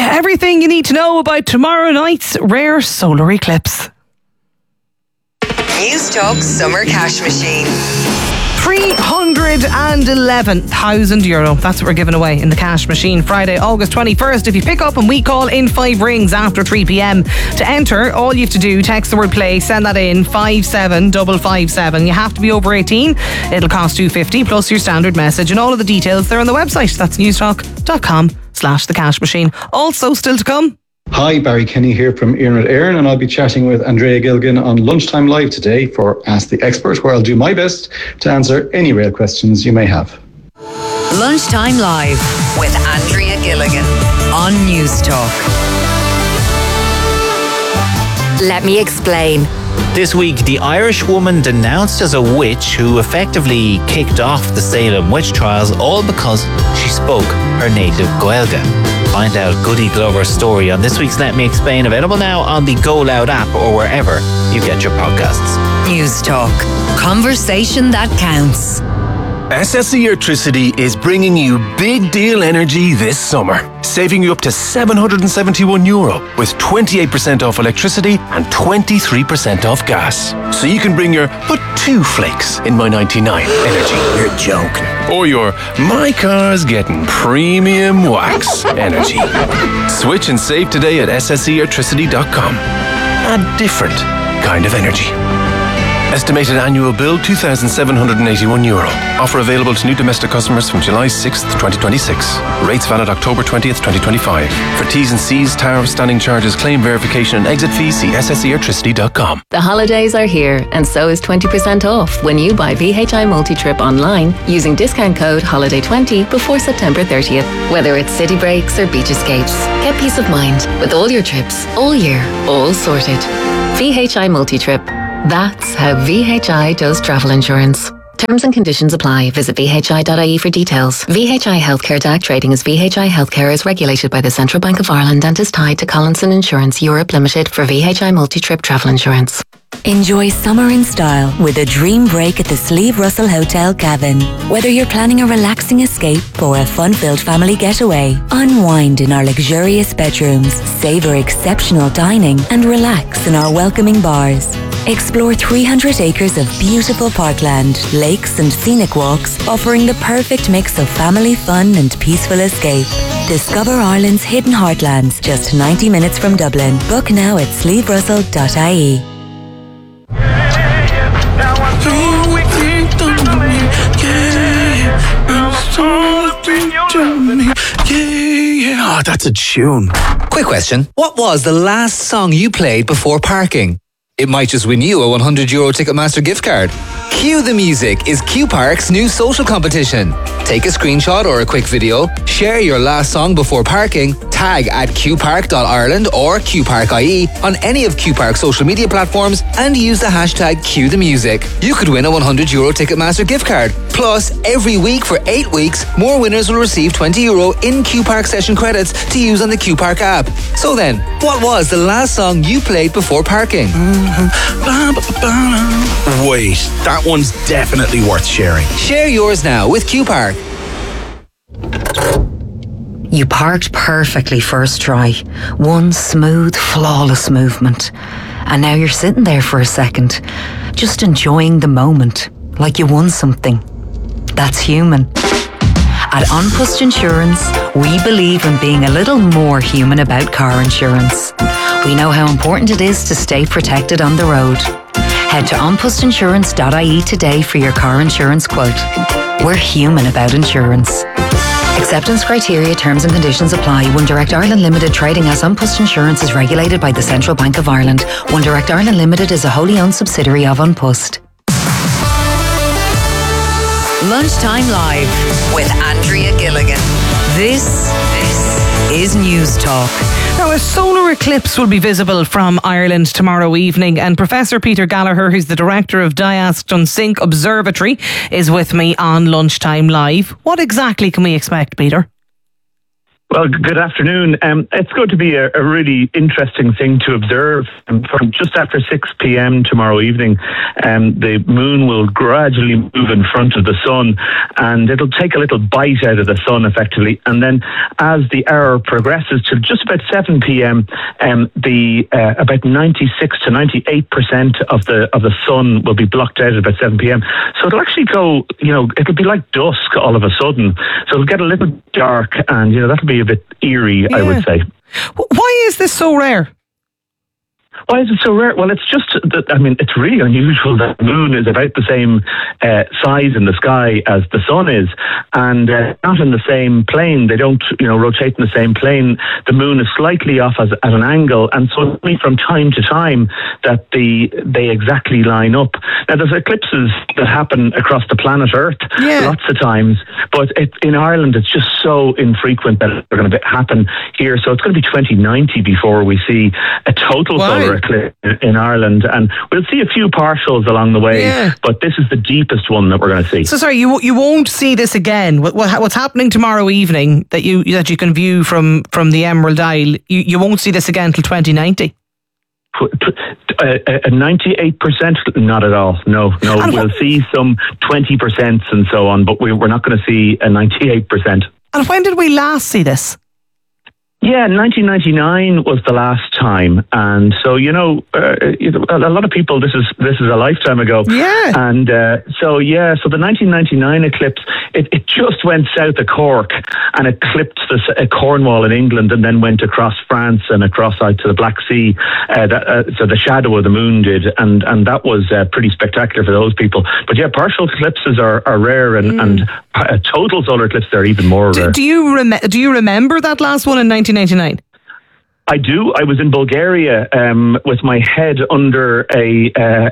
Get everything you need to know about tomorrow night's rare solar eclipse. News Talk Summer Cash Machine. €311,000. That's what we're giving away in the cash machine Friday, August 21st. If you pick up and we call in 5 rings after 3 p.m. to enter, all you have to do, text the word play, send that in 57557. You have to be over 18. It'll cost $2.50 plus your standard message, and all of the details they're on the website. That's newstalk.com/the cash machine. Also still to come. Hi, Barry Kenny here from Iarnród Éireann, and I'll be chatting with Andrea Gilligan on Lunchtime Live today for Ask the Expert, where I'll do my best to answer any rail questions you may have. Lunchtime Live with Andrea Gilligan on News Talk. Let me explain. This week, the Irish woman denounced as a witch who effectively kicked off the Salem witch trials, all because she spoke her native Gaeilge. Find out Goody Glover's story on this week's Let Me Explain, available now on the Go Loud app or wherever you get your podcasts. News Talk. Conversation that counts. SSE Electricity is bringing you big deal energy this summer, saving you up to €771 with 28% off electricity and 23% off gas. So you can bring your but 2 flakes in my 99 energy. You're joking. Or your my car's getting premium wax energy. Switch and save today at sseelectricity.com. A different kind of energy. Estimated annual bill €2,781. Offer available to new domestic customers from July 6th, 2026. Rates valid October 20th, 2025. For T's and C's, tariff, standing charges, claim verification and exit fees, see sseelectricity.com. The holidays are here, and so is 20% off when you buy VHI Multi-Trip online using discount code HOLIDAY20 before September 30th. Whether it's city breaks or beach escapes, get peace of mind with all your trips, all year, all sorted. VHI Multi-Trip. That's how VHI does travel insurance. Terms and conditions apply. Visit vhi.ie for details. VHI Healthcare DAC trading as VHI Healthcare is regulated by the Central Bank of Ireland and is tied to Collinson Insurance Europe Limited for VHI Multi-Trip Travel Insurance. Enjoy summer in style with a dream break at the Slieve Russell Hotel Cavan. Whether you're planning a relaxing escape or a fun-filled family getaway, unwind in our luxurious bedrooms, savor exceptional dining, and relax in our welcoming bars. Explore 300 acres of beautiful parkland, lakes and scenic walks, offering the perfect mix of family fun and peaceful escape. Discover Ireland's hidden heartlands, just 90 minutes from Dublin. Book now at slieverussell.ie. Oh, that's a tune. Quick question. What was the last song you played before parking? It might just win you a €100 Ticketmaster gift card. Cue the Music is Q Park's new social competition. Take a screenshot or a quick video, share your last song before parking, tag at qpark.ireland or qpark.ie on any of Q Park's social media platforms, and use the hashtag Cue the Music. You could win a €100 Ticketmaster gift card. Plus, every week for 8 weeks, more winners will receive €20 in Q Park session credits to use on the Q Park app. So then, what was the last song you played before parking? Wait, that one's definitely worth sharing. Share yours now with Q Park. You parked perfectly first try. One smooth, flawless movement. And now you're sitting there for a second, just enjoying the moment, like you won something. That's human. At An Post Insurance, we believe in being a little more human about car insurance. We know how important it is to stay protected on the road. Head to onpostinsurance.ie today for your car insurance quote. We're human about insurance. Acceptance criteria, terms and conditions apply. One Direct Ireland Limited trading as An Post Insurance is regulated by the Central Bank of Ireland. One Direct Ireland Limited is a wholly owned subsidiary of An Post. Lunchtime Live with Andrea Gilligan. This is News Talk. Now, a solar eclipse will be visible from Ireland tomorrow evening, and Professor Peter Gallagher, who's the director of Diask Dunsink Observatory, is with me on Lunchtime Live. What exactly can we expect, Peter? Well, good afternoon. It's going to be a really interesting thing to observe. From just after 6 p.m. tomorrow evening, the moon will gradually move in front of the sun, and it'll take a little bite out of the sun, effectively. And then, as the hour progresses to just about 7 p.m., about 96 to 98% of the sun will be blocked out at about 7 p.m. So it'll actually go, it'll be like dusk all of a sudden. So it'll get a little dark, and that'll be a bit eerie, I would say. Why is this so rare? Why is it so rare? Well, it's just that, it's really unusual that the moon is about the same size in the sky as the sun is, and not in the same plane. They don't, rotate in the same plane. The moon is slightly off at an angle, and so it's only from time to time that they exactly line up. Now, there's eclipses that happen across the planet Earth lots of times, but in Ireland, it's just so infrequent that they're going to happen here. So it's going to be 2090 before we see a total solar eclipse in Ireland, and we'll see a few partials along the way, but this is the deepest one that we're going to see. So sorry, you won't see this again. What's happening tomorrow evening that you can view from the Emerald Isle, you won't see this again till 2090? 98%? Not at all. No. We'll see some 20% and so on, but we're not going to see a 98%. And when did we last see this? Yeah, 1999 was the last time, and so a lot of people. This is a lifetime ago. Yeah, and so the 1999 eclipse, it just went south of Cork and it clipped Cornwall in England, and then went across France and across out to the Black Sea. So the shadow of the moon did, and that was pretty spectacular for those people. But yeah, partial eclipses are rare, and total solar eclipses are even more rare. Do you remember that last one in 1999? I do. I was in Bulgaria with my head under a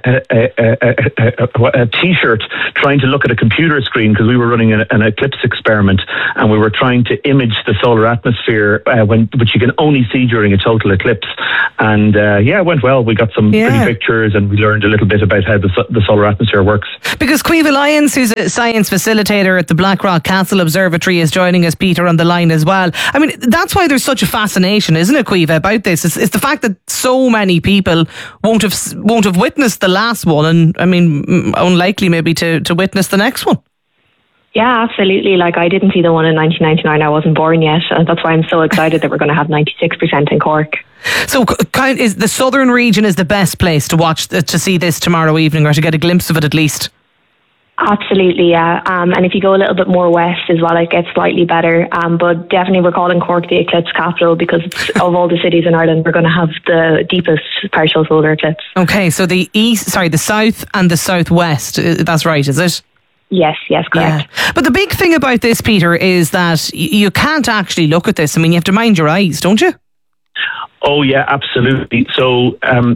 T-shirt, trying to look at a computer screen because we were running an eclipse experiment, and we were trying to image the solar atmosphere, which you can only see during a total eclipse. And it went well. We got some pretty pictures, and we learned a little bit about how the solar atmosphere works. Because Caoimhe Lyons, who's a science facilitator at the Blackrock Castle Observatory, is joining us, Peter, on the line as well. That's why there's such a fascination, isn't it, Caoimhe, about this? It's the fact that so many people won't have witnessed the last one, and unlikely maybe to witness the next one. Yeah, absolutely. Like, I didn't see the one in 1999. I wasn't born yet, and that's why I'm so excited that we're going to have 96% in Cork. So, is the southern region is the best place to watch to see this tomorrow evening, or to get a glimpse of it at least? Absolutely, yeah. And if you go a little bit more west as well, it gets slightly better. But definitely we're calling Cork the eclipse capital because of all the cities in Ireland, we're going to have the deepest partial solar eclipse. Okay, so the south and the southwest, that's right, is it? Yes, correct. Yeah. But the big thing about this, Peter, is that you can't actually look at this. You have to mind your eyes, don't you? Oh yeah, absolutely. So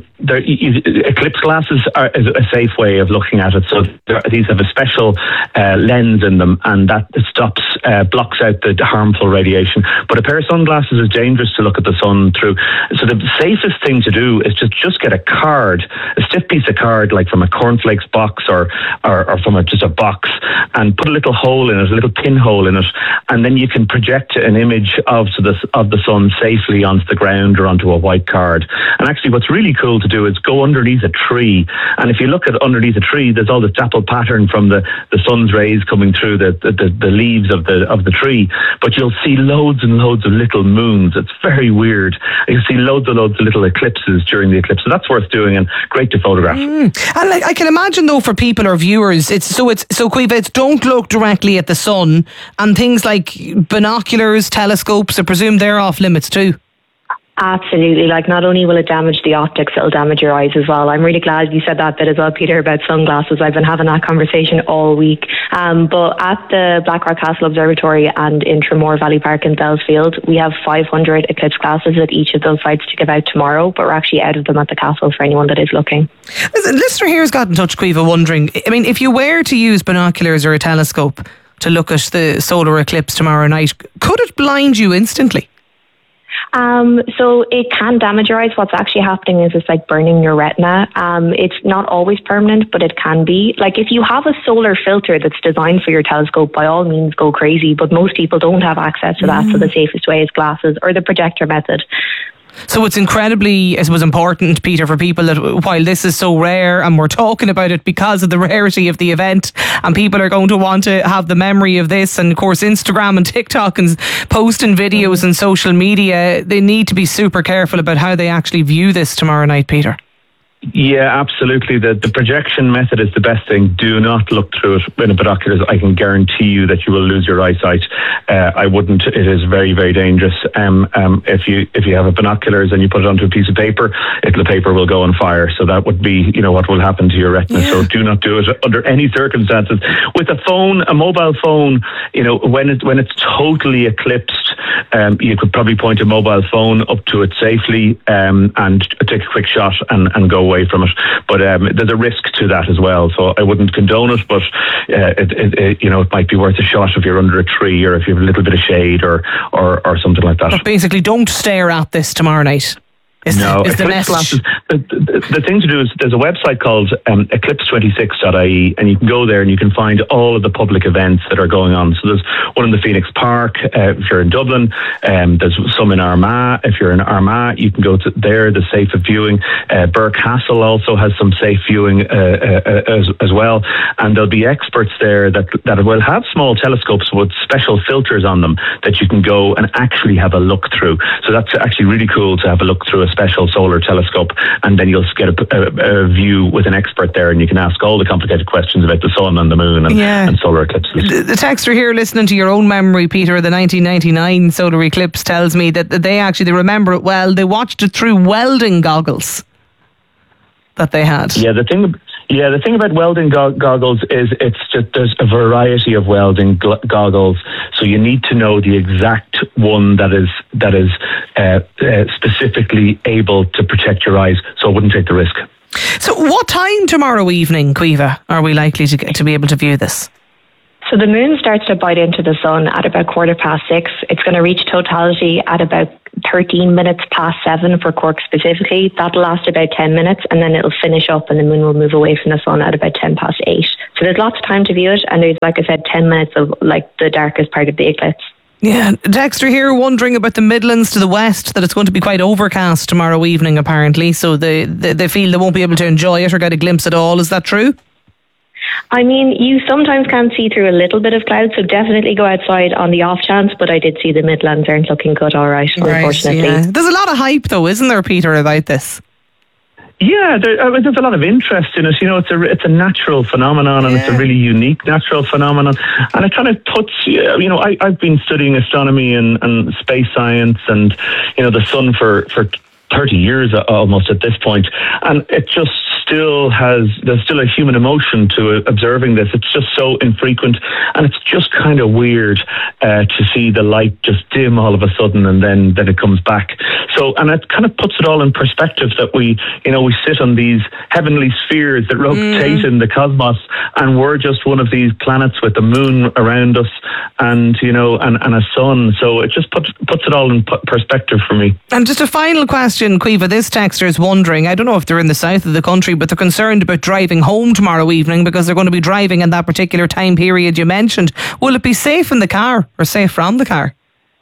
eclipse glasses are a safe way of looking at it. So these have a special lens in them, and that blocks out the harmful radiation. But a pair of sunglasses is dangerous to look at the sun through. So the safest thing to do is just get a card, a stiff piece of card, like from a cornflakes box or from just a box, and put a little hole in it, a little pinhole in it, and then you can project an image of the sun safely onto the ground or onto a white card. And actually what's really cool to do is go underneath a tree, and if you look at underneath a tree, there's all this dapple pattern from the sun's rays coming through the leaves of the tree, but you'll see loads and loads of little moons. It's very weird. You see loads and loads of little eclipses during the eclipse, so that's worth doing and great to photograph. And I can imagine though, for people or viewers, it's Caoimhe, it's don't look directly at the sun, and things like binoculars, telescopes, I presume they're off limits too. Absolutely. Like, not only will it damage the optics, it'll damage your eyes as well. I'm really glad you said that bit as well, Peter, about sunglasses. I've been having that conversation all week. But at the Blackrock Castle Observatory and in Tramore Valley Park in Bellsfield, we have 500 eclipse glasses at each of those sites to give out tomorrow, but we're actually out of them at the castle for anyone that is looking. A listener here has got in touch, Caoimhe, wondering, if you were to use binoculars or a telescope to look at the solar eclipse tomorrow night, could it blind you instantly? So it can damage your eyes. What's actually happening is it's like burning your retina. It's not always permanent, but it can be. Like if you have a solar filter that's designed for your telescope, by all means go crazy, but most people don't have access to that, so the safest way is glasses or the projector method. So it's incredibly, I suppose, important, Peter, for people that while this is so rare and we're talking about it because of the rarity of the event, and people are going to want to have the memory of this, and of course Instagram and TikTok and posting videos and social media, they need to be super careful about how they actually view this tomorrow night, Peter. Yeah, absolutely. The projection method is the best thing. Do not look through it in a binoculars. I can guarantee you that you will lose your eyesight. I wouldn't. It is very, very dangerous. If you have a binoculars and you put it onto a piece of paper, the paper will go on fire. So that would be, what will happen to your retina. Yeah. So do not do it under any circumstances. With a phone, a mobile phone, when it's totally eclipsed, you could probably point a mobile phone up to it safely and take a quick shot and go away from it. But there's a risk to that as well. So I wouldn't condone it, but it might be worth a shot if you're under a tree or if you have a little bit of shade or something like that. But basically, don't stare at this tomorrow night. Is the message. The thing to do is there's a website called eclipse26.ie, and you can go there and you can find all of the public events that are going on. So there's one in the Phoenix Park if you're in Dublin. There's some in Armagh. If you're in Armagh, you can go to there, the safe viewing. Burke Castle also has some safe viewing as well. And there'll be experts there that will have small telescopes with special filters on them that you can go and actually have a look through. So that's actually really cool to have a look through a special solar telescope, and then you'll get a view with an expert there, and you can ask all the complicated questions about the sun and the moon and solar eclipses. The texter here, listening to your own memory, Peter, the 1999 solar eclipse, tells me that they remember it well. They watched it through welding goggles that they had. Yeah, the thing about welding goggles is it's just there's a variety of welding goggles, so you need to know the exact one that is specifically able to protect your eyes. So I wouldn't take the risk. So, what time tomorrow evening, Caoimhe, are we likely to be able to view this? So the moon starts to bite into the sun at about 6:15. It's going to reach totality at about 13 minutes past 7 for Cork specifically. That'll last about 10 minutes, and then it'll finish up and the moon will move away from the sun at about 10 past 8. So there's lots of time to view it, and there's, like I said, 10 minutes of the darkest part of the eclipse. Yeah, Dexter here wondering about the Midlands to the west, that it's going to be quite overcast tomorrow evening apparently, so they feel they won't be able to enjoy it or get a glimpse at all. Is that true? I mean, you sometimes can see through a little bit of cloud, so definitely go outside on the off chance, but I did see the Midlands aren't looking good, unfortunately. Yeah. There's a lot of hype though, isn't there, Peter, about this? Yeah, there's a lot of interest in it. It's a natural phenomenon, and it's a really unique natural phenomenon. And it kind of puts, I've been studying astronomy and space science and, the sun for 30 years almost at this point, and it just there's still a human emotion to observing this. It's just so infrequent, and it's just kind of weird to see the light just dim all of a sudden, and then it comes back. So, and it kind of puts it all in perspective that we sit on these heavenly spheres that rotate in the cosmos, and we're just one of these planets with the moon around us, and and a sun. So it just puts it all in perspective for me. And just a final question, Caoimhe. This texter is wondering, I don't know if they're in the south of the country, but they're concerned about driving home tomorrow evening because they're going to be driving in that particular time period you mentioned. Will it be safe in the car or safe from the car?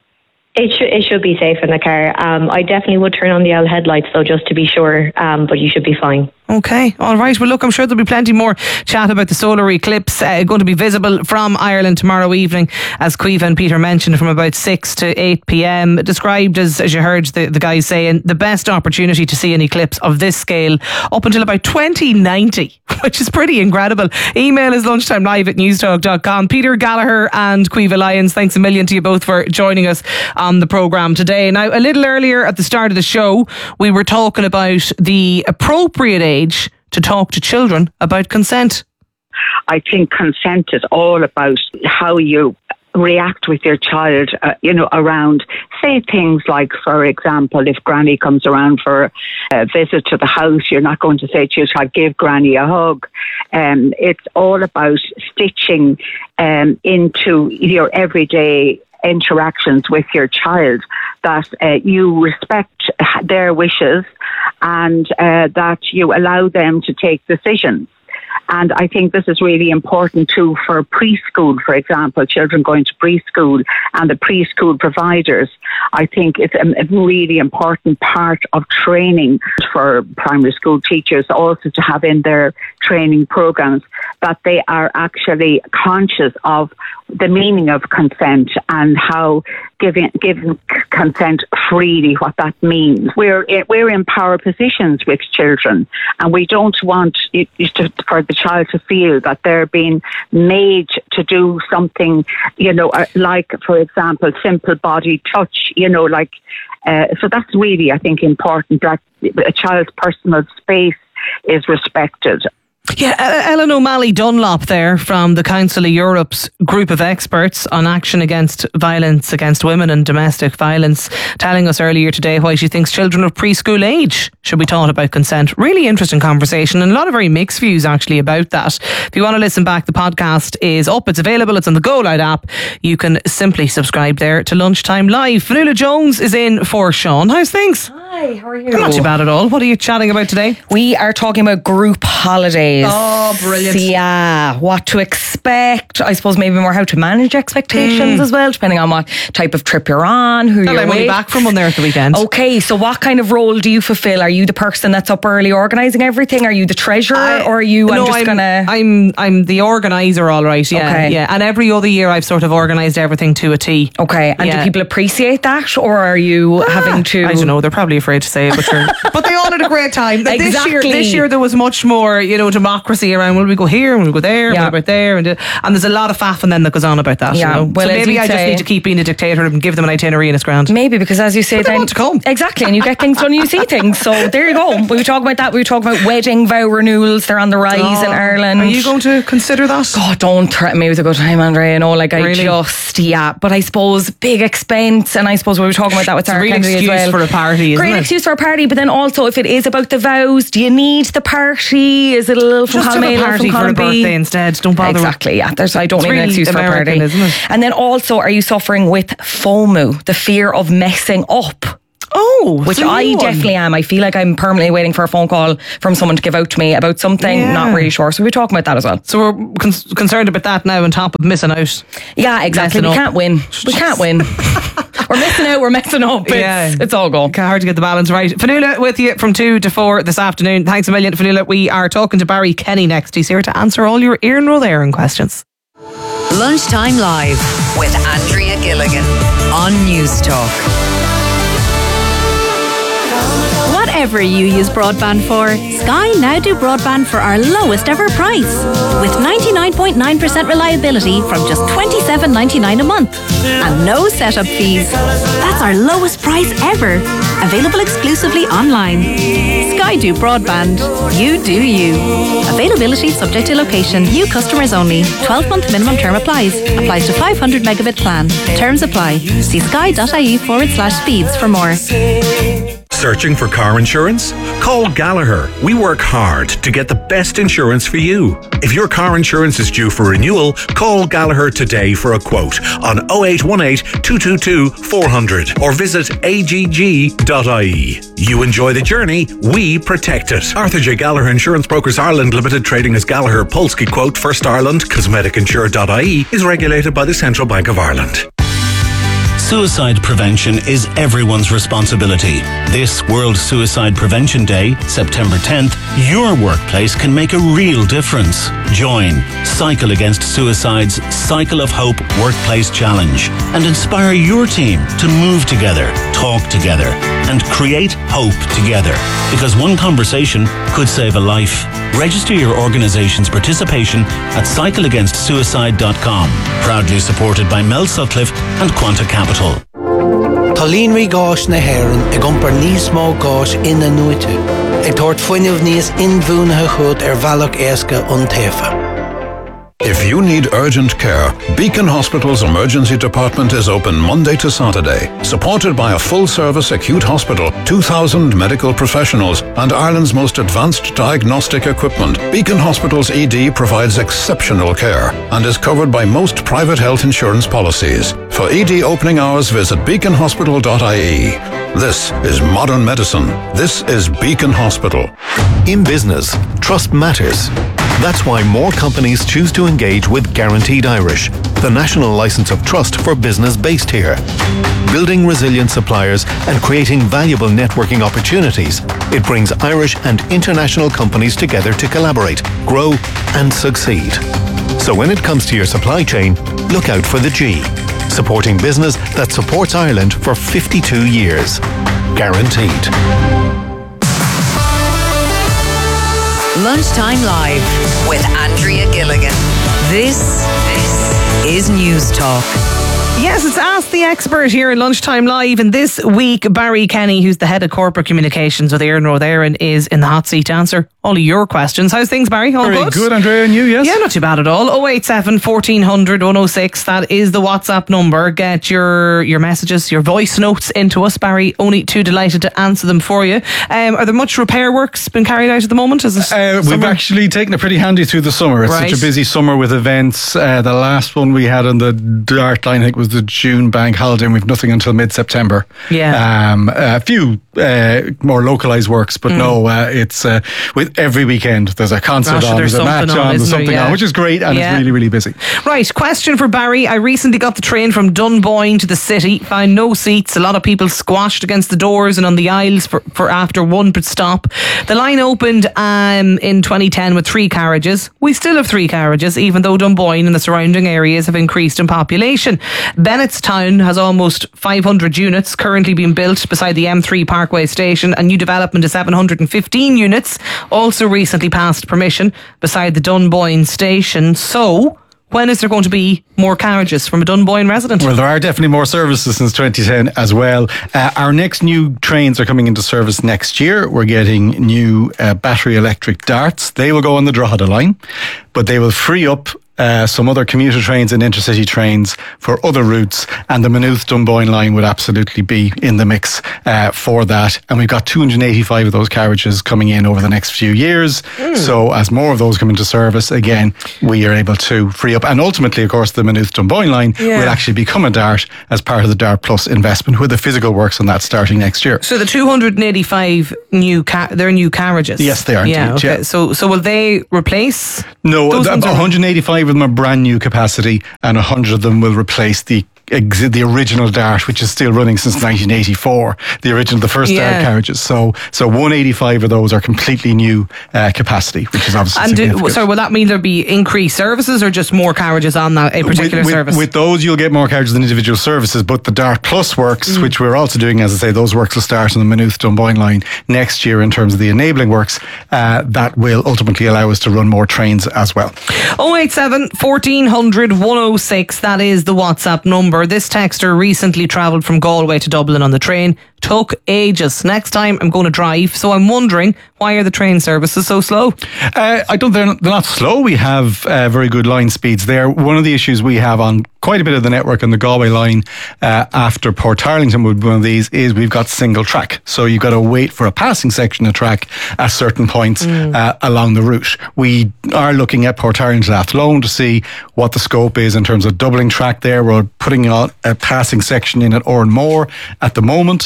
It should be safe in the car. I definitely would turn on the L headlights though, just to be sure, but you should be fine. Okay, all right. Well, look, I'm sure there'll be plenty more chat about the solar eclipse going to be visible from Ireland tomorrow evening, as Caoimhe and Peter mentioned, from about 6 to 8 p.m. Described as you heard the guys saying, the best opportunity to see an eclipse of this scale up until about 2090, which is pretty incredible. Email is lunchtimelive@newstalk.com. Peter Gallagher and Caoimhe Lyons, thanks a million to you both for joining us on the programme today. Now, a little earlier at the start of the show, we were talking about the appropriate age to talk to children about consent. I think consent is all about how you react with your child, around, say, things like, for example, if Granny comes around for a visit to the house, you're not going to say to your child, give Granny a hug. It's all about stitching into your everyday interactions with your child that you respect their wishes and that you allow them to take decisions. And I think this is really important too for preschool, for example, children going to preschool and the preschool providers. I think it's a really important part of training for primary school teachers also to have in their training programs that they are actually conscious of the meaning of consent and how giving consent freely, what that means. We're in power positions with children, and we don't want for the child to feel that they're being made to do something, like, for example, simple body touch, so that's really, I think, important that a child's personal space is respected. Yeah, Ellen O'Malley Dunlop there from the Council of Europe's group of experts on action against violence against women and domestic violence, telling us earlier today why she thinks children of preschool age should be taught about consent. Really interesting conversation and a lot of very mixed views actually about that. If you want to listen back, the podcast is up, it's available, it's on the Go Loud app. You can simply subscribe there to Lunchtime Live. Fionnuala Jones is in for Sean. How's things? Hi, how are you? Not too bad at all. What are you chatting about today? We are talking about group holidays. Oh, brilliant. Yeah, what to expect. I suppose maybe more how to manage expectations as well, depending on what type of trip you're on, who you're with. I'm only back from one there at the weekend. Okay, so what kind of role do you fulfill? Are you the person that's up early organising everything? Are you the treasurer? Or are you, I'm the organiser, all right, yeah. Okay. Yeah. And every other year I've sort of organised everything to a T. Okay, and do people appreciate that? Or are you having to... I don't know, they're probably afraid to say it, but they all had a great time. Exactly. This year there was much more, democracy around, will we go here and we'll go there, what about there, and there's a lot of faff and then that goes on about that. Yeah, well, so maybe I just need to keep being a dictator and give them an itinerary in a grand. Maybe, because as you say, but they want to come. Exactly, and you get things done and you see things. So there you go. We were talking about that. We were talking about wedding vow renewals. They're on the rise in Ireland. Are you going to consider that? God, don't threaten me with a good time, Andrea. But I suppose big expense, and I suppose we were talking about that with Sarah Kennedy as well. Great excuse for a party, isn't it? Great excuse for a party, but then also if it is about the vows, do you need the party? Is it a little from column A, a party for a birthday instead? Don't bother. Exactly, yeah. I don't need an excuse for a party. Isn't it? And then also, are you suffering with FOMO, the fear of messing up? Oh, which I definitely am. I feel like I'm permanently waiting for a phone call from someone to give out to me about something. Yeah. Not really sure. So we're talking about that as well. So we're concerned about that now on top of missing out. Yeah, exactly. We can't win. We're missing out, we're messing up. It's all gone. Hard to get the balance right. Fionnuala with you from 2 to 4 this afternoon. Thanks a million, Fionnuala. We are talking to Barry Kenny next. He's here to answer all your Iarnród questions. Lunchtime Live with Andrea Gilligan on News Talk. Whatever you use broadband for, Sky now do broadband for our lowest ever price. With 99.9% reliability from just $27.99 a month. And no setup fees. That's our lowest price ever. Available exclusively online. Sky do broadband. You do you. Availability subject to location. New customers only. 12-month minimum term applies. Applies to 500 megabit plan. Terms apply. See sky.ie/speeds for more. Searching for car insurance? Call Gallagher. We work hard to get the best insurance for you. If your car insurance is due for renewal, call Gallagher today for a quote on 0818 222 400 or visit agg.ie. You enjoy the journey, we protect it. Arthur J. Gallagher Insurance Brokers Ireland Limited, trading as Gallagher Polski Quote, First Ireland, cosmeticinsure.ie is regulated by the Central Bank of Ireland. Suicide prevention is everyone's responsibility. This World Suicide Prevention Day, September 10th, your workplace can make a real difference. Join Cycle Against Suicide's Cycle of Hope Workplace Challenge and inspire your team to move together, talk together, and create hope together. Because one conversation could save a life. Register your organisation's participation at cycleagainstsuicide.com. Proudly supported by Mel Sutcliffe and Quanta Capital. Tá líonraí gáis na hÉireann ag iompar níos mó gáis ina nuaite. Ag tabhairt foiinmh níos inmhúnathe chud bhealach éasca ón taobha. If you need urgent care, Beacon Hospital's emergency department is open Monday to Saturday. Supported by a full-service acute hospital, 2,000 medical professionals, and Ireland's most advanced diagnostic equipment, Beacon Hospital's ED provides exceptional care and is covered by most private health insurance policies. For For ED opening hours, visit beaconhospital.ie. This is modern medicine. This is Beacon Hospital. In business, trust matters. That's why more companies choose to engage with Guaranteed Irish, the national license of trust for business based here. Building resilient suppliers and creating valuable networking opportunities, it brings Irish and international companies together to collaborate, grow and succeed. So when it comes to your supply chain, look out for the G. Supporting business that supports Ireland for 52 years. Guaranteed. Lunchtime Live with Andrea Gilligan. This is News Talk. Yes, it's Ask the Expert here at Lunchtime Live, and this week Barry Kenny, who's the head of corporate communications with Éireann Road Éireann, is in the hot seat to answer all of your questions. How's things, Barry? All Very good, Andrea, and you, yes? Yeah, not too bad at all. 087 1400 106, that is the WhatsApp number. Get your messages, your voice notes into us, Barry. Only too delighted to answer them for you. Are there much repair works been carried out at the moment? Is it we've actually taken it pretty handy through the summer. It's such a busy summer with events. The last one we had on the Dart line, I think, was the June bank holiday, and we've nothing until mid-September. Yeah. A few more localised works, but no, it's with every weekend there's a concert on, there's a match on, there's something on, which is great, and it's really, really busy. Right, question for Barry. I recently got the train from Dunboyne to the city, found no seats, a lot of people squashed against the doors and on the aisles for after one stop. The line opened in 2010 with 3 carriages. We still have 3 carriages, even though Dunboyne and the surrounding areas have increased in population. Bennettstown has almost 500 units currently being built beside the M3 Parkway station. A new development of 715 units also recently passed permission beside the Dunboyne station. So, when is there going to be more carriages from a Dunboyne resident? Well, there are definitely more services since 2010 as well. Our next new trains are coming into service next year. We're getting new battery electric darts. They will go on the Drogheda line, but they will free up some other commuter trains and intercity trains for other routes, and the Maynooth Dunboyne line would absolutely be in the mix for that. And we've got 285 of those carriages coming in over the next few years. So as more of those come into service, again, we are able to free up. And ultimately, of course, the Maynooth Dunboyne line will actually become a DART as part of the DART Plus investment, with the physical works on that starting next year. So the 285 they're new carriages? Yes, they are. Yeah, indeed, okay. So will they replace? No, 185 of them are brand new capacity, and 100 of them will replace the original DART, which is still running since 1984, the first DART carriages. So 185 of those are completely new capacity, which is obviously significant. So will that mean there'll be increased services or just more carriages on a particular service? With those, you'll get more carriages than individual services, but the DART Plus works, which we're also doing, as I say, those works will start on the Maynooth Dunboyne line next year in terms of the enabling works. That will ultimately allow us to run more trains as well. 087 1400 106, that is the WhatsApp number. This texter recently travelled from Galway to Dublin on the train. Took ages. Next time I'm going to drive, so I'm wondering, why are the train services so slow? They're not slow. We have very good line speeds there. One of the issues we have on quite a bit of the network on the Galway line after Portarlington would be one of these, is we've got single track. So you've got to wait for a passing section of track at certain points along the route. We are looking at Portarlington to Athlone to see what the scope is in terms of doubling track there. We're putting out a passing section in at Oranmore at the moment,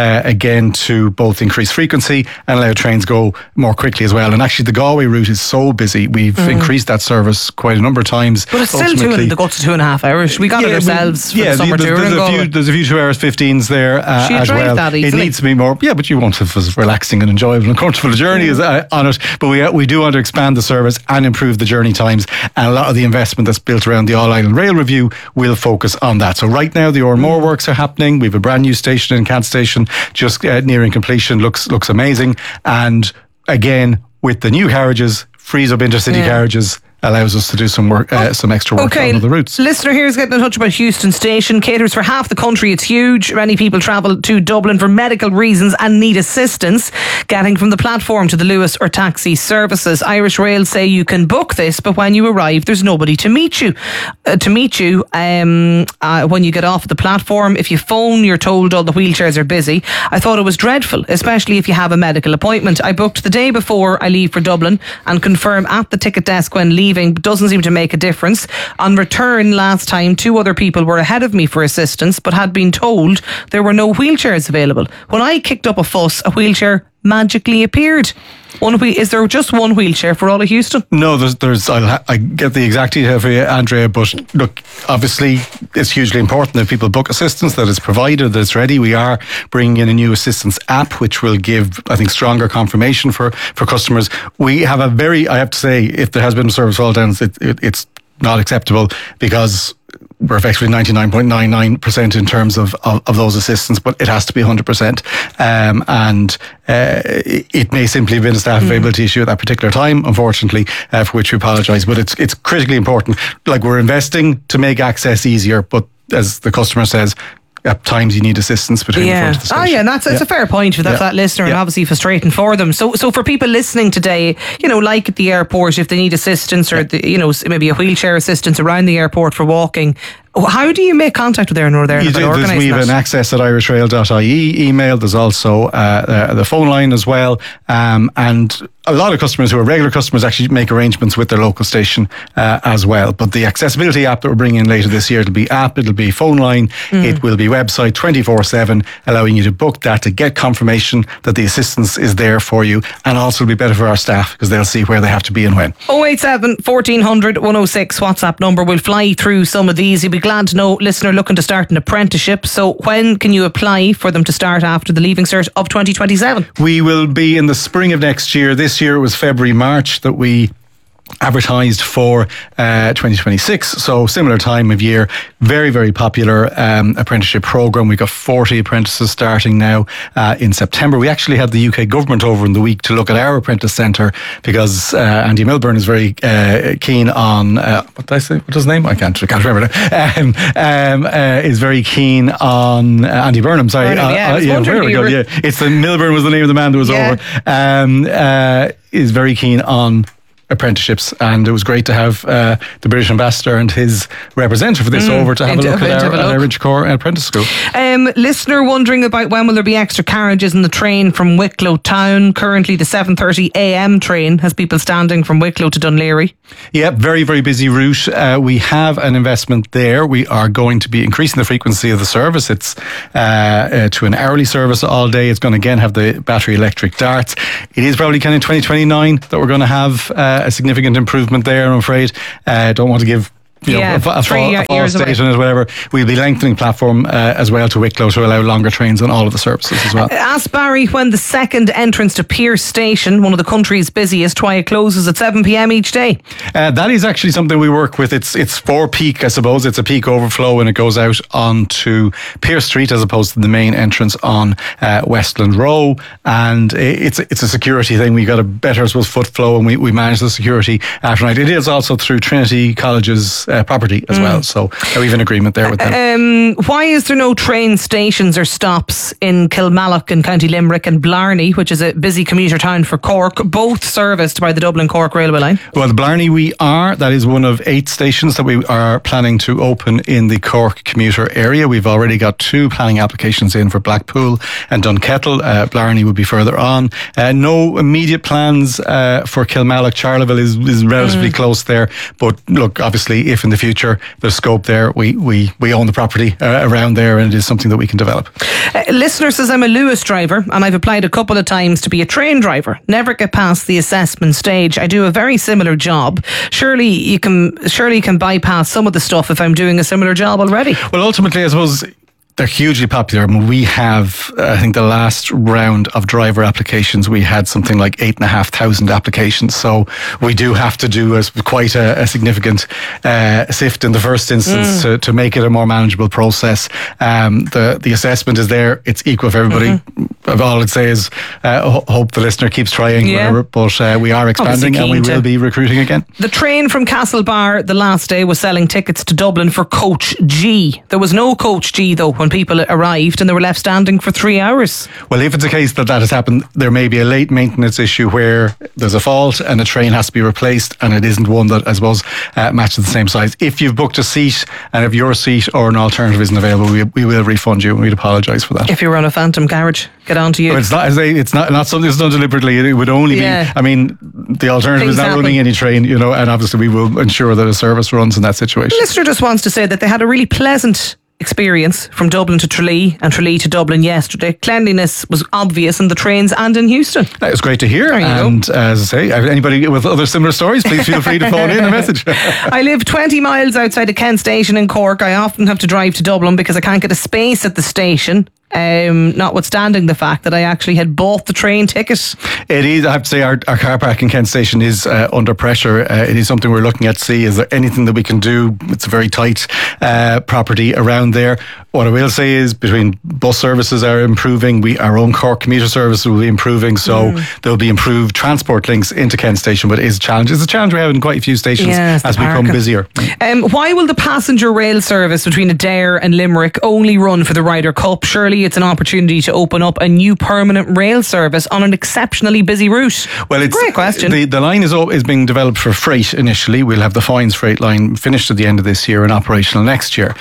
again to both increase frequency and allow trains go more quickly as well. And actually the Galway route is so busy, we've increased that service quite a number of times. But it's still the guts of 2.5 hours. We got it ourselves for the summer tour. There's a few 2 hours 15s there as well. That it needs to be more, but you won't have as relaxing and enjoyable and comfortable a journey as on it. But we do want to expand the service and improve the journey times, and a lot of the investment that's built around the All Ireland Rail Review will focus on that. So right now the Oranmore works are happening. We have a brand new station in Cant Station just nearing completion. Looks amazing. And again, with the new carriages, frees up intercity carriages, allows us to do some work, some extra work on other routes. Listener here is getting in touch about Houston Station. Caters for half the country. It's huge. Many people travel to Dublin for medical reasons and need assistance getting from the platform to the Lewis or taxi services. Irish Rail say you can book this, but when you arrive, there's nobody to meet you. When you get off the platform, if you phone, you're told all the wheelchairs are busy. I thought it was dreadful, especially if you have a medical appointment. I booked the day before I leave for Dublin and confirm at the ticket desk when leaving leaving doesn't seem to make a difference. On return last time, 2 other people were ahead of me for assistance, but had been told there were no wheelchairs available. When I kicked up a fuss, a wheelchair magically appeared. Is there just one wheelchair for all of Houston? No, there's. I get the exact detail for you, Andrea. But look, obviously, it's hugely important that people book assistance, that it's provided, that it's ready. We are bringing in a new assistance app, which will give, I think, stronger confirmation for customers. We have I have to say, if there has been a service fall down, it's not acceptable, because we're effectively 99.99% in terms of those assistants, but it has to be 100%. And it may simply have been a staff availability issue at that particular time, unfortunately, for which we apologise. But it's critically important. Like, we're investing to make access easier, but as the customer says, at times you need assistance between the front of the station. And that's a fair point for that listener, and obviously frustrating for them. So for people listening today, like at the airport, if they need assistance or maybe a wheelchair assistance around the airport for walking, how do you make contact with Air Northern Ireland? We have an access at irishrail.ie email. There's also the phone line as well. And a lot of customers who are regular customers actually make arrangements with their local station as well. But the accessibility app that we're bringing in later this year, it'll be app, it'll be phone line, it will be website 24/7, allowing you to book that, to get confirmation that the assistance is there for you, and also it'll be better for our staff because they'll see where they have to be and when. 087 1400 106 WhatsApp number. We'll fly through some of these. You'll be glad to know, listener looking to start an apprenticeship. So when can you apply for them to start after the Leaving Cert of 2027? We will be in the spring of next year. This year it was February, March that we advertised for 2026, so similar time of year. Very, very popular apprenticeship programme. We've got 40 apprentices starting now in September. We actually had the UK government over in the week to look at our apprentice centre, because Andy Milburn is very keen on what did I say? What's his name? I can't remember now. Is very keen on Andy Burnham. Sorry, there we go. Yeah, it's the Milburn was the name of the man that was over. Is very keen on apprenticeships, and it was great to have the British ambassador and his representative for this over to have a look at our Ridgecore Apprentice School. Listener wondering about when will there be extra carriages in the train from Wicklow town. Currently the 7:30 a.m. train has people standing from Wicklow to Dunleary. Yeah, very, very busy route. We have an investment there. We are going to be increasing the frequency of the service. It's to an hourly service all day. It's going to again have the battery electric darts. It is probably kind of 2029 that we're going to have a significant improvement there, I'm afraid. Don't want to give a false date on it, whatever. We'll be lengthening platform as well to Wicklow to allow longer trains on all of the services as well. Ask Barry when the second entrance to Pierce Station, one of the country's busiest, why it closes at 7 p.m. each day. That is actually something we work with. It's for peak, I suppose. It's a peak overflow, and it goes out onto Pierce Street as opposed to the main entrance on Westland Row. And it's a security thing. We got a better, I suppose, foot flow, and we manage the security after night. It is also through Trinity College's property as well, so we have an agreement there with them. Why is there no train stations or stops in Kilmallock in County Limerick and Blarney, which is a busy commuter town for Cork, both serviced by the Dublin-Cork railway line? Well, the Blarney that is one of 8 stations that we are planning to open in the Cork commuter area. We've already got 2 planning applications in for Blackpool and Dunkettle. Blarney will be further on. No immediate plans for Kilmallock. Charleville is relatively close there, but look, obviously if in the future there's scope there, we own the property around there, and it is something that we can develop. Listener says, I'm a Lewis driver and I've applied a couple of times to be a train driver. Never get past the assessment stage. I do a very similar job. Surely you can bypass some of the stuff if I'm doing a similar job already. Well, ultimately, I suppose they're hugely popular. I mean, we have, I think the last round of driver applications, we had something like 8,500 applications. So we do have to do quite a significant sift in the first instance to make it a more manageable process. The assessment is there. It's equal for everybody. All I'd say is hope the listener keeps trying, whatever, but we are expanding and we will be recruiting again. The train from Castlebar the last day was selling tickets to Dublin for Coach G. There was no Coach G though when people arrived, and they were left standing for 3 hours. Well, if it's a case that has happened, there may be a late maintenance issue where there's a fault and a train has to be replaced, and it isn't one that I suppose matches the same size. If you've booked a seat and if your seat or an alternative isn't available, we will refund you, and we'd apologise for that. If you were on a Phantom carriage. get on to you. But it's not something that's done deliberately. It would only be, I mean, the alternative is not running any train, and obviously we will ensure that a service runs in that situation. The listener just wants to say that they had a really pleasant experience from Dublin to Tralee and Tralee to Dublin yesterday. Cleanliness was obvious in the trains and in Houston. That was great to hear. And as I say, anybody with other similar stories, please feel free to phone in a message. I live 20 miles outside of Kent Station in Cork. I often have to drive to Dublin because I can't get a space at the station. Notwithstanding the fact that I actually had bought the train ticket. It is, I have to say, our car park in Kent Station is under pressure. It is something we're looking at to see, is there anything that we can do? It's a very tight property around there. What I will say is, between bus services are improving, our own Cork commuter service will be improving, so there'll be improved transport links into Kent Station, but it is a challenge. It's a challenge we have in quite a few stations as we become busier. Why will the passenger rail service between Adair and Limerick only run for the Ryder Cup? Surely it's an opportunity to open up a new permanent rail service on an exceptionally busy route. Well, it's great question. The line is being developed for freight initially. We'll have the Foynes freight line finished at the end of this year and operational next year.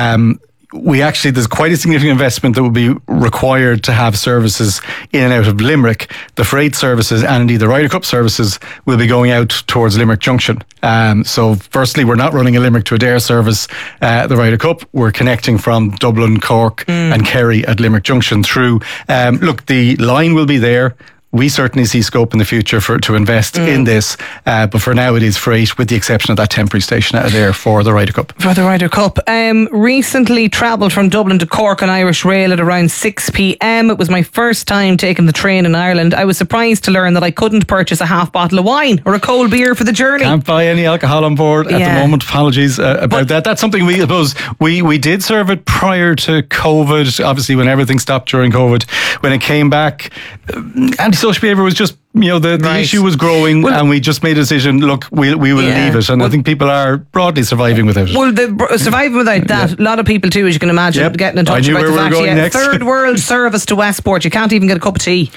There's quite a significant investment that will be required to have services in and out of Limerick. The freight services and indeed the Ryder Cup services will be going out towards Limerick Junction. So firstly, we're not running a Limerick to Adair service, the Ryder Cup. We're connecting from Dublin, Cork and Kerry at Limerick Junction through. Look, the line will be there. We certainly see scope in the future to invest in this, but for now it is freight, with the exception of that temporary station out there for the Ryder Cup. For the Ryder Cup. Recently travelled from Dublin to Cork on Irish Rail at around 6 p.m. It was my first time taking the train in Ireland. I was surprised to learn that I couldn't purchase a half bottle of wine or a cold beer for the journey. Can't buy any alcohol on board at the moment. Apologies about that. That's something we did serve it prior to COVID, obviously when everything stopped during COVID. When it came back, antisocial behaviour was just, the issue was growing, and we just made a decision, look, we will leave it. And I think people are broadly surviving without it. Well, surviving without that, a lot of people too, as you can imagine, getting in touch about the fact third world service to Westport, you can't even get a cup of tea.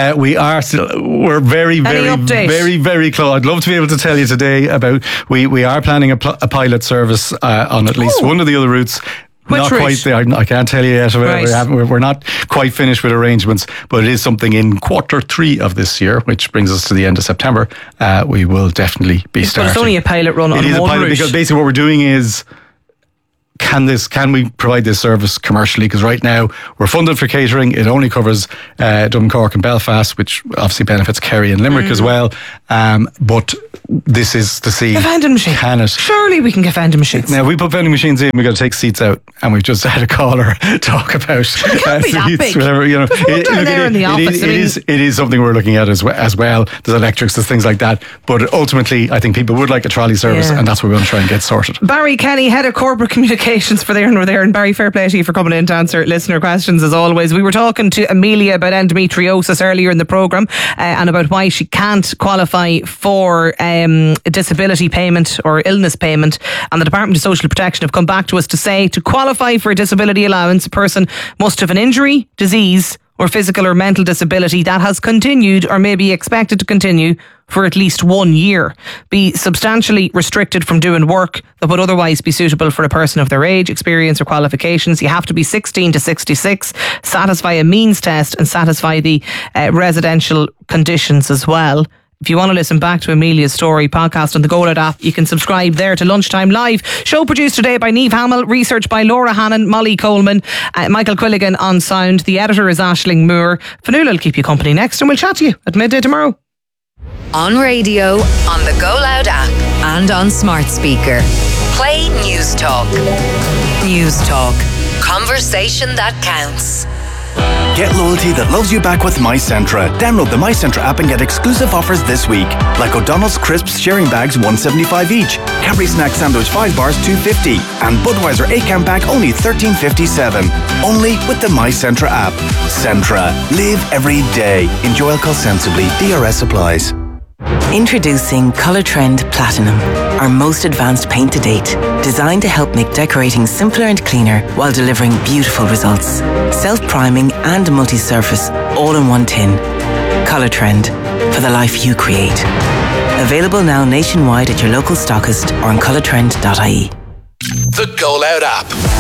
We're very, very, very close. I'd love to be able to tell you today about, we are planning a pilot service on at least one of the other routes. Not quite there. I can't tell you yet. We're not quite finished with arrangements, but it is something in Q3 of this year, which brings us to the end of September. We will definitely be starting. But it's only a pilot run on one route. It is a pilot because basically what we're doing is, can we provide this service commercially? Because right now we're funded for catering. It only covers Dublin, Cork and Belfast, which obviously benefits Kerry and Limerick as well. But this is to see, vending machine. Can it? Surely we can get vending machines. Now, we put vending machines in, we've got to take seats out, and we've just had a caller talk about seats, whatever. It is something we're looking at as well. There's electrics, there's things like that. But ultimately, I think people would like a trolley service, and that's what we're going to try and get sorted. Barry Kenny, Head of Corporate Communications for There and We're There. And Barry, fair play to you for coming in to answer listener questions as always. We were talking to Amelia about endometriosis earlier in the programme and about why she can't qualify for a disability payment or illness payment, and the Department of Social Protection have come back to us to say to qualify for a disability allowance, a person must have an injury, disease or physical or mental disability that has continued or may be expected to continue for at least 1 year, be substantially restricted from doing work that would otherwise be suitable for a person of their age, experience or qualifications. You have to be 16 to 66, satisfy a means test and satisfy the residential conditions as well. If you want to listen back to Amelia's story, podcast on the Go Loud app, you can subscribe there to Lunchtime Live. Show produced today by Niamh Hamill, research by Laura Hannon, Molly Coleman, Michael Quilligan on sound. The editor is Aisling Moore. Fionnuala will keep you company next, and we'll chat to you at midday tomorrow. On radio, on the Go Loud app, and on smart speaker. Play News Talk. News Talk. Conversation that counts. Get loyalty that loves you back with MyCentra. Download the MyCentra app and get exclusive offers this week. Like O'Donnell's Crisps sharing bags $1.75 each. Cadbury Snack Sandwich 5 bars $2.50. And Budweiser 8-count pack only $13.57. Only with the MyCentra app. Centra. Live every day. Enjoy alcohol sensibly. DRS applies. Introducing Colour Trend Platinum, our most advanced paint to date, designed to help make decorating simpler and cleaner while delivering beautiful results. Self-priming and multi-surface, all in one tin. Colour Trend, for the life you create. Available now nationwide at your local stockist or on colourtrend.ie. The Go Loud app.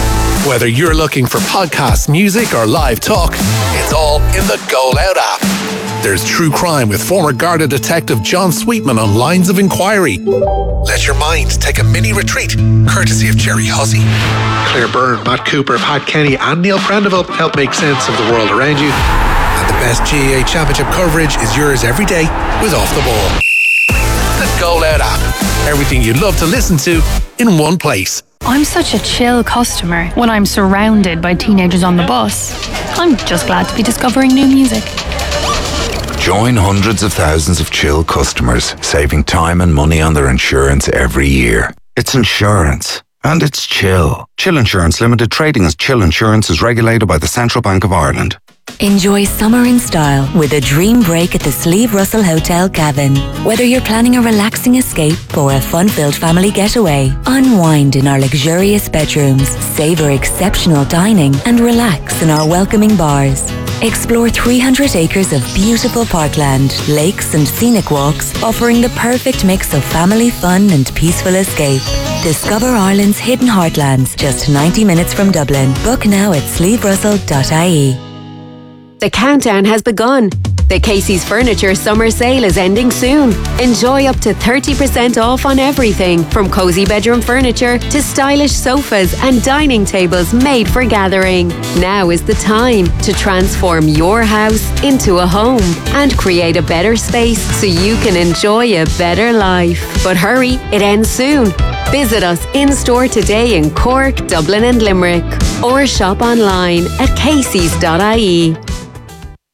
Whether you're looking for podcasts, music, or live talk, it's all in the Go Loud app. There's true crime with former Garda detective John Sweetman on Lines of Inquiry. Let your mind take a mini retreat, courtesy of Jerry Hussey. Claire Byrne, Matt Cooper, Pat Kenny and Neil Prendeville help make sense of the world around you. And the best GAA Championship coverage is yours every day with Off the Ball. The Go Loud app. Everything you'd love to listen to in one place. I'm such a chill customer when I'm surrounded by teenagers on the bus. I'm just glad to be discovering new music. Join hundreds of thousands of Chill customers, saving time and money on their insurance every year. It's insurance. And it's Chill. Chill Insurance Limited, trading as Chill Insurance, is regulated by the Central Bank of Ireland. Enjoy summer in style with a dream break at the Slieve Russell Hotel Cavan. Whether you're planning a relaxing escape or a fun-filled family getaway, unwind in our luxurious bedrooms, savor exceptional dining and relax in our welcoming bars. Explore 300 acres of beautiful parkland, lakes and scenic walks, offering the perfect mix of family fun and peaceful escape. Discover Ireland's hidden heartlands, just 90 minutes from Dublin. Book now at slieverussell.ie. The countdown has begun. The Casey's Furniture Summer Sale is ending soon. Enjoy up to 30% off on everything, from cozy bedroom furniture to stylish sofas and dining tables made for gathering. Now is the time to transform your house into a home and create a better space so you can enjoy a better life. But hurry, it ends soon. Visit us in-store today in Cork, Dublin and Limerick, or shop online at caseys.ie.